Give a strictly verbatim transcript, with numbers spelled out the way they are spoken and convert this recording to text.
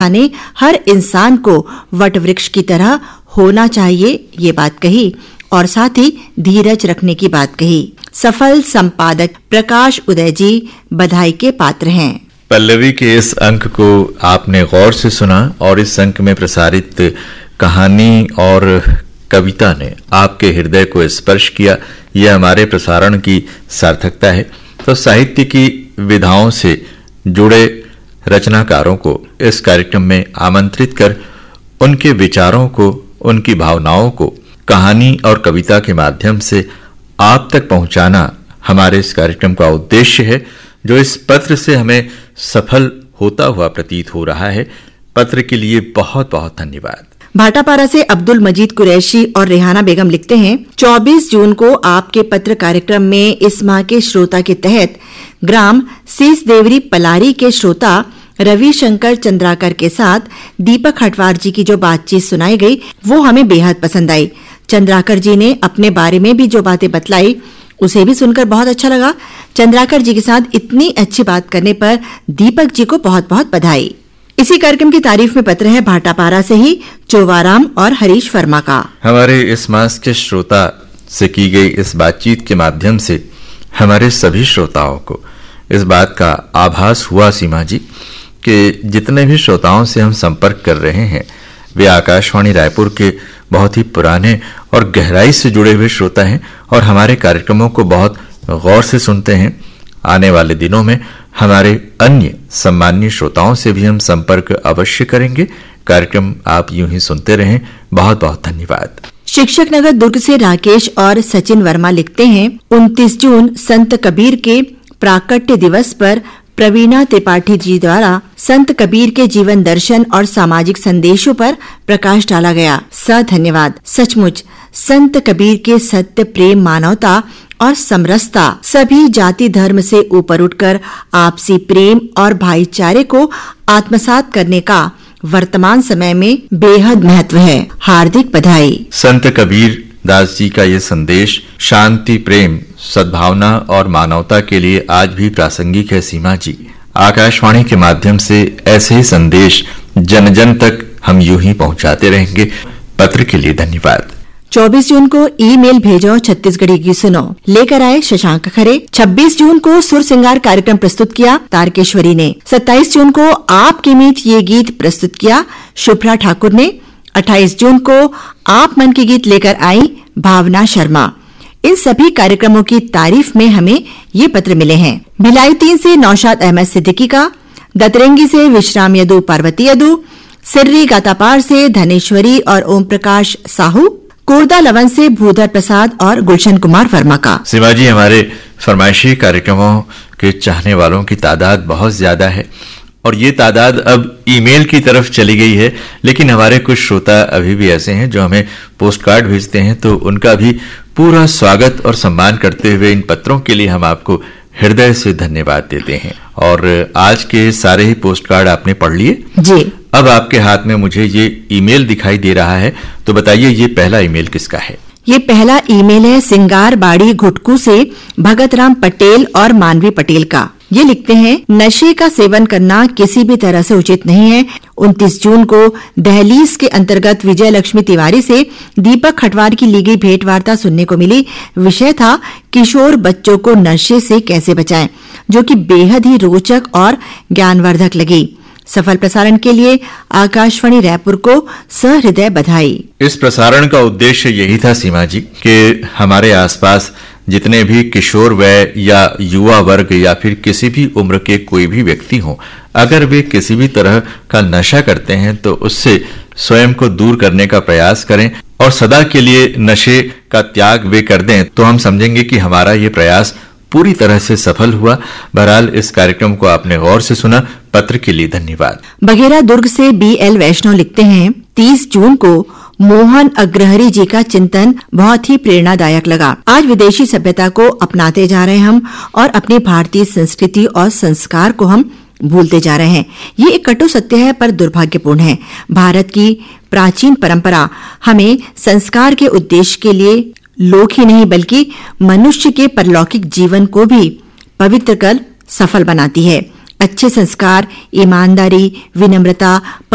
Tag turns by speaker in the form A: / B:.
A: व्यवस्था ने हर इंसान को वट वृक्ष की तरह होना चाहिए, ये बात कही और साथ ही धीरज रखने की बात कही। सफल संपादक प्रकाश उदय जी बधाई के पात्र हैं।
B: पल्लवी के इस अंक को आपने गौर से सुना और इस अंक में प्रसारित कहानी और कविता ने आपके हृदय को स्पर्श किया। यह हमारे प्रसारण की सार्थकता है। तो साहित्य की विधाओं से जुड़े रचनाकारों को इस कार्यक्रम में आमंत्रित कर उनके विचारों को, उनकी भावनाओं को कहानी और कविता के माध्यम से आप तक पहुंचाना हमारे इस कार्यक्रम का उद्देश्य है, जो इस पत्र से हमें सफल होता हुआ प्रतीत हो रहा है। पत्र के लिए बहुत बहुत धन्यवाद।
A: भाटापारा से अब्दुल मजीद कुरैशी और रेहाना बेगम लिखते हैं, चौबीस जून को आपके पत्र कार्यक्रम में इस माह के श्रोता के तहत ग्राम सीस देवरी पलारी के श्रोता रविशंकर चंद्राकर के साथ दीपक हटवार जी की जो बातचीत सुनाई गई वो हमें बेहद पसंद आई। चंद्राकर जी ने अपने बारे में भी जो बातें बतलाई उसे भी सुनकर बहुत अच्छा लगा। चंद्राकर जी के साथ इतनी अच्छी बात करने पर दीपक जी को बहुत बहुत बधाई। इसी कार्यक्रम की तारीफ में पत्र है भाटापारा से ही चोवाराम और हरीश वर्मा का।
B: हमारे इस मास के श्रोता से की गई इस बातचीत के माध्यम से हमारे सभी श्रोताओं को इस बात का आभास हुआ सीमा जी कि जितने भी श्रोताओं से हम संपर्क कर रहे हैं वे आकाशवाणी रायपुर के बहुत ही पुराने और गहराई से जुड़े हुए श्रोता हैं और हमारे कार्यक्रमों को बहुत गौर से सुनते हैं। आने वाले दिनों में हमारे अन्य सम्मानीय श्रोताओं से भी हम संपर्क अवश्य करेंगे। कार्यक्रम आप यूं ही सुनते रहें। बहुत बहुत धन्यवाद।
A: शिक्षक नगर दुर्ग से राकेश और सचिन वर्मा लिखते हैं, उनतीस जून संत कबीर के प्राकट्य दिवस पर प्रवीणा त्रिपाठी जी द्वारा संत कबीर के जीवन दर्शन और सामाजिक संदेशों पर प्रकाश डाला गया। स धन्यवाद। सचमुच संत कबीर के सत्य, प्रेम, मानवता और समरसता सभी जाति धर्म से ऊपर उठकर आपसी प्रेम और भाईचारे को आत्मसात करने का वर्तमान समय में बेहद महत्व है। हार्दिक बधाई।
B: संत कबीर दास जी का ये संदेश शांति, प्रेम, सद्भावना और मानवता के लिए आज भी प्रासंगिक है। सीमा जी, आकाशवाणी के माध्यम से ऐसे ही संदेश जन जन तक हम यूं ही पहुंचाते रहेंगे। पत्र के लिए धन्यवाद।
A: चौबीस जून को ईमेल भेजो छत्तीसगढ़ी की सुनो लेकर आए शशांक खरे। छब्बीस जून को सुर सिंगार कार्यक्रम प्रस्तुत किया तारकेश्वरी ने। सत्ताईस जून को आपके मीत ये गीत प्रस्तुत किया शुभ्रा ठाकुर ने। अट्ठाईस जून को आप मन के गीत लेकर आई भावना शर्मा। इन सभी कार्यक्रमों की तारीफ में हमें ये पत्र मिले हैं। भिलाई तीन से नौशाद अहमद सिद्दीकी का, दतरेंगी से विश्राम यदु पार्वती यदु, सिर्री गातापार से धनेश्वरी और ओम प्रकाश साहू, कुर्दा लवन से भूधर प्रसाद और गुलशन कुमार वर्मा का।
B: शिवाजी, हमारे फरमाइशी कार्यक्रमों के चाहने वालों की तादाद बहुत ज्यादा है और ये तादाद अब ईमेल की तरफ चली गई है, लेकिन हमारे कुछ श्रोता अभी भी ऐसे हैं जो हमें पोस्ट कार्ड भेजते हैं, तो उनका भी पूरा स्वागत और सम्मान करते हुए इन पत्रों के लिए हम आपको हृदय से धन्यवाद देते हैं। और आज के सारे ही पोस्ट कार्ड आपने पढ़ लिए
A: जी।
B: अब आपके हाथ में मुझे ये ईमेल दिखाई दे रहा है, तो बताइए ये पहला ईमेल किसका है?
A: ये पहला ईमेल है सिंगार बाड़ी घुटकू से भगत राम पटेल और मानवी पटेल का। ये लिखते हैं, नशे का सेवन करना किसी भी तरह से उचित नहीं है। उनतीस जून को दहलीज के अंतर्गत विजय लक्ष्मी तिवारी से दीपक हटवार की ली गई भेंट वार्ता सुनने को मिली। विषय था किशोर बच्चों को नशे से कैसे बचाएं, जो कि बेहद ही रोचक और ज्ञानवर्धक लगी। सफल प्रसारण के लिए आकाशवाणी रायपुर को सहृदय बधाई।
B: इस प्रसारण का उद्देश्य यही था सीमा जी कि हमारे आसपास जितने भी किशोर वय या युवा वर्ग या फिर किसी भी उम्र के कोई भी व्यक्ति हो, अगर वे किसी भी तरह का नशा करते हैं तो उससे स्वयं को दूर करने का प्रयास करें और सदा के लिए नशे का त्याग वे कर दें, तो हम समझेंगे कि हमारा ये प्रयास पूरी तरह से सफल हुआ। बहरहाल इस कार्यक्रम को आपने गौर से सुना। पत्र के लिए धन्यवाद।
A: बघेरा दुर्ग से बी एल वैष्णव लिखते हैं, तीस जून को मोहन अग्रहरी जी का चिंतन बहुत ही प्रेरणादायक लगा। आज विदेशी सभ्यता को अपनाते जा रहे हम और अपनी भारतीय संस्कृति और संस्कार को हम भूलते जा रहे हैं। ये एक कटु सत्य है पर दुर्भाग्यपूर्ण है। भारत की प्राचीन परंपरा हमें संस्कार के उद्देश्य के लिए लोक ही नहीं बल्कि मनुष्य के परलौकिक जीवन को भी पवित्र कर सफल बनाती है। अच्छे संस्कार, ईमानदारी, विनम्रता,